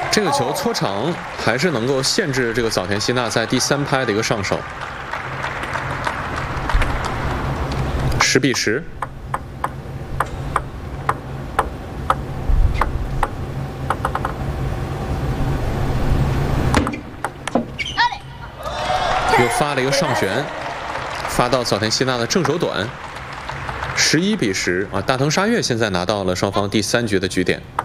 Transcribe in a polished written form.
这个球搓长，还是能够限制这个早田希娜在第3拍的一个上手。10比10。又发了一个上旋，发到早田希娜的正手短。11比10啊，大藤沙月现在拿到了双方第3局的局点。